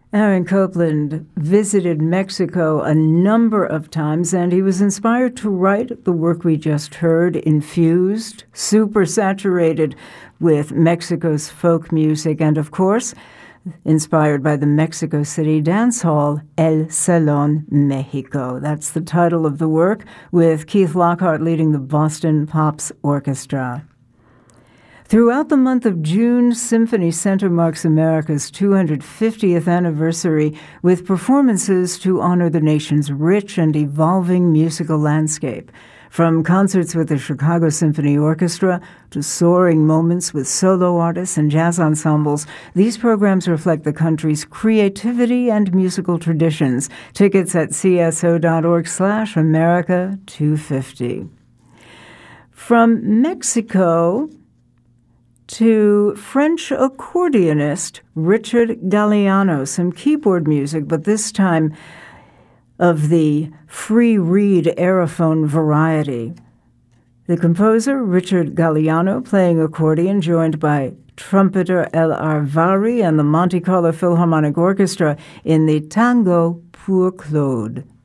Aaron Copland visited Mexico a number of times, and he was inspired to write the work we just heard, infused, super saturated with Mexico's folk music, and of course, inspired by the Mexico City dance hall, El Salon Mexico. That's the title of the work, with Keith Lockhart leading the Boston Pops Orchestra. Throughout the month of June, Symphony Center marks America's 250th anniversary with performances to honor the nation's rich and evolving musical landscape. From concerts with the Chicago Symphony Orchestra to soaring moments with solo artists and jazz ensembles, these programs reflect the country's creativity and musical traditions. Tickets at cso.org/America250. From Mexico to French accordionist Richard Galliano, some keyboard music, but this time of the free reed aerophone variety. The composer, Richard Galliano, playing accordion, joined by trumpeter El Arvari and the Monte Carlo Philharmonic Orchestra in the Tango pour Claude.